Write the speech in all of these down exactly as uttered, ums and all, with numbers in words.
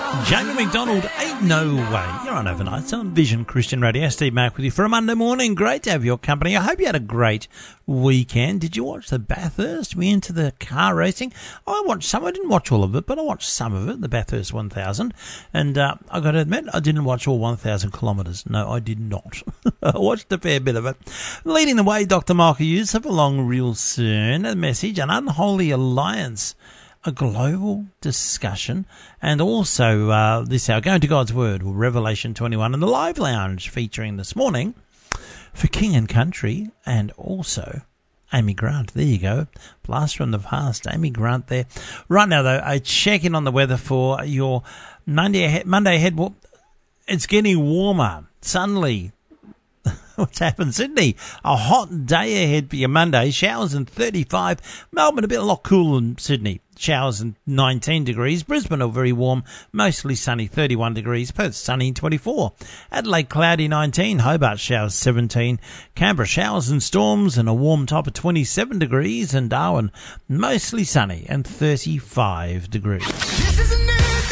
Jamie McDonald, Ain't No Way. You're on Overnights on Vision Christian Radio. Steve Mack with you for a Monday morning. Great to have your company. I hope you had a great weekend. Did you watch the Bathurst? We into the car racing. I watched some. I didn't watch all of it, but I watched some of it, the Bathurst one thousand. And uh, I got to admit, I didn't watch all one thousand kilometres. No, I did not. I watched a fair bit of it. Leading the way, Doctor Michael Youssef, along real soon. A message, an unholy alliance. A global discussion, and also uh, this hour, Going to God's Word, Revelation twenty-one, and the Live Lounge featuring this morning for King and Country, and also Amy Grant. There you go. Blast from the past, Amy Grant there. Right now, though, a check-in on the weather for your Monday ahead. Monday ahead. Well, it's getting warmer. Suddenly, what's happened, Sydney? A hot day ahead for your Monday. Showers in thirty-five. Melbourne, a bit a lot cooler than Sydney. Showers in nineteen degrees. Brisbane, all very warm. Mostly sunny, thirty-one degrees. Perth, sunny, twenty-four. Adelaide, cloudy, nineteen. Hobart, showers, seventeen. Canberra, showers and storms and a warm top of twenty-seven degrees. And Darwin, mostly sunny and thirty-five degrees. This is a new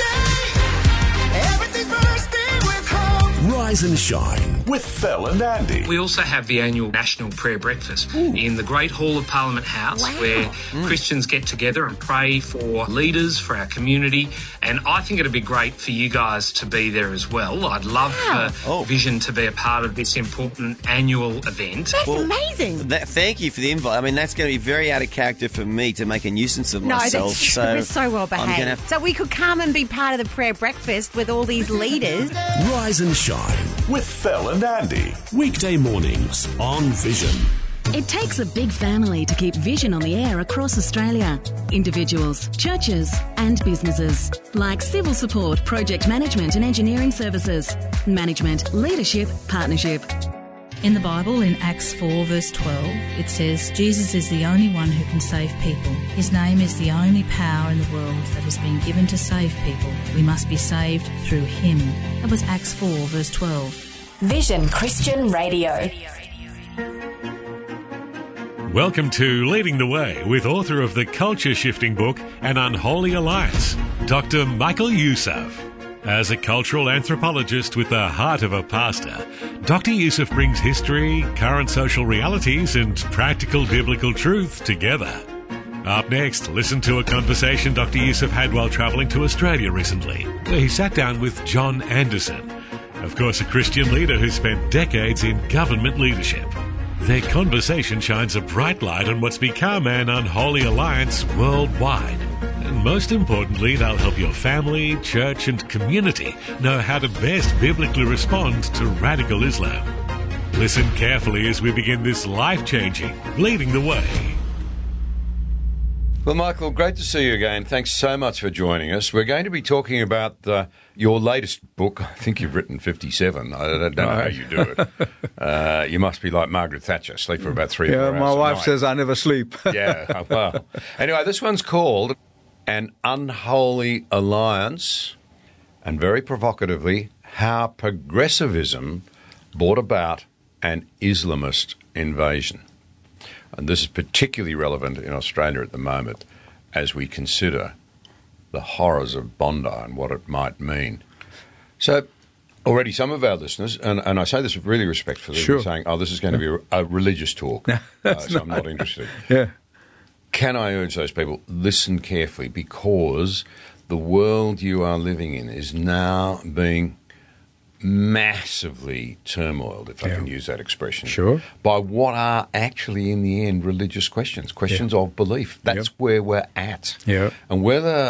day. Everything's bursting with hope. Rise and shine with Phil and Andy. We also have the annual National Prayer Breakfast Ooh. in the Great Hall of Parliament House, wow. where mm. Christians get together and pray for leaders, for our community, and I think it'd be great for you guys to be there as well. I'd love wow. for oh. Vision to be a part of this important annual event. That's well, amazing. That, thank you for the invite. I mean, that's going to be very out of character for me to make a nuisance of no, myself. That's, so we're so well behaved. Gonna... So we could come and be part of the prayer breakfast with all these leaders. Rise and shine with Phil and Andy. Weekday mornings on Vision. It takes a big family to keep Vision on the air across Australia. Individuals, churches and businesses. Like civil support, project management and engineering services. Management, leadership, partnership. In the Bible, in Acts four, verse twelve, it says, Jesus is the only one who can save people. His name is the only power in the world that has been given to save people. We must be saved through him. That was Acts four, verse twelve. Vision Christian Radio. Welcome to Leading the Way with author of the culture-shifting book, An Unholy Alliance, Doctor Michael Youssef. As a cultural anthropologist with the heart of a pastor, Doctor Youssef brings history, current social realities and practical biblical truth together. Up next, listen to a conversation Doctor Youssef had while travelling to Australia recently, where he sat down with John Anderson, of course a Christian leader who spent decades in government leadership. Their conversation shines a bright light on what's become an unholy alliance worldwide. And most importantly, they'll help your family, church and community know how to best biblically respond to radical Islam. Listen carefully as we begin this life-changing Leading the Way. Well, Michael, great to see you again. Thanks so much for joining us. We're going to be talking about uh, your latest book. I think you've written fifty-seven. I don't know how you do it. Uh, you must be like Margaret Thatcher, sleep for about three or yeah, four hours. Yeah, my wife night. says I never sleep. Yeah, well. Anyway, this one's called An Unholy Alliance, and very provocatively, How Progressivism Brought About an Islamist Invasion. And this is particularly relevant in Australia at the moment as we consider the horrors of Bondi and what it might mean. So already some of our listeners, and, and I say this with really respect for them, sure. are saying, oh, this is going to be a, a religious talk, uh, so I'm not interested. Yeah. Can I urge those people, listen carefully, because the world you are living in is now being massively turmoiled, if yeah. I can use that expression, sure. by what are actually in the end religious questions, questions yeah. of belief. That's yep. where we're at. Yeah. And whether